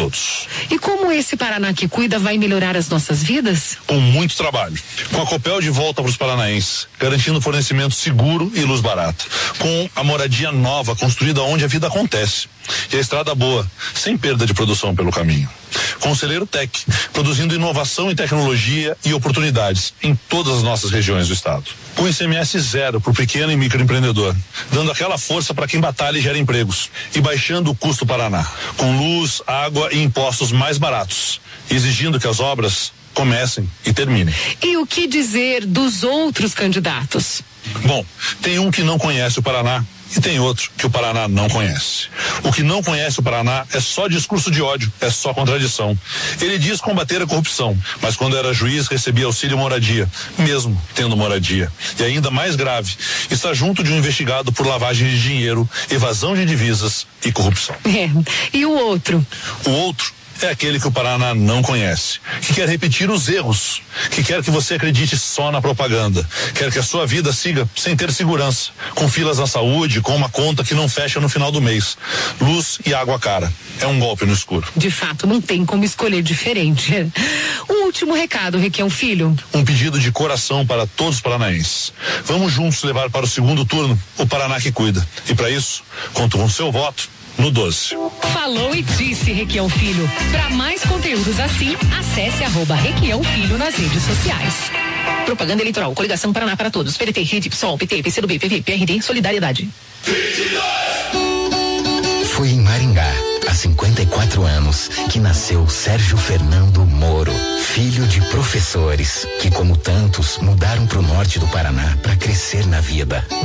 todos. E como esse Paraná que cuida vai melhorar as nossas vidas? Com muito trabalho. Com a Copel de volta para os paranaenses, garantindo fornecimento seguro e luz barata. Com a moradia nova construída onde a vida acontece. E a estrada boa, sem perda de produção pelo caminho. Com o Celeiro Tech, produzindo inovação em tecnologia e oportunidades em todas as nossas regiões do estado. Com ICMS zero para o pequeno e microempreendedor, dando aquela força para quem batalha e gera empregos. E baixando o custo Paraná, com luz, água e impostos mais baratos, exigindo que as obras comecem e terminem. E o que dizer dos outros candidatos? Bom, tem um que não conhece o Paraná e tem outro que o Paraná não conhece. O que não conhece o Paraná é só discurso de ódio, é só contradição. Ele diz combater a corrupção, mas quando era juiz recebia auxílio moradia, mesmo tendo moradia. E ainda mais grave, está junto de um investigado por lavagem de dinheiro, evasão de divisas e corrupção. E o outro? O outro é aquele que o Paraná não conhece, que quer repetir os erros, que quer que você acredite só na propaganda, quer que a sua vida siga sem ter segurança, com filas na saúde, com uma conta que não fecha no final do mês, luz e água cara. É um golpe no escuro. De fato, não tem como escolher diferente. Um último recado, Requião Filho. Um pedido de coração para todos os paranaenses. Vamos juntos levar para o segundo turno o Paraná que cuida. E para isso, conto com o seu voto no 12. Falou e disse, Requião Filho. Para mais conteúdos assim, acesse @Requião Filho nas redes sociais. Propaganda eleitoral, Coligação Paraná para Todos, PDT, Rede, PSOL, PT, PCdoB, PV, PRD, Solidariedade. 22. Foi em Maringá, há 54 anos, que nasceu Sérgio Fernando Moro, filho de professores, que como tantos, mudaram para o norte do Paraná para crescer na vida.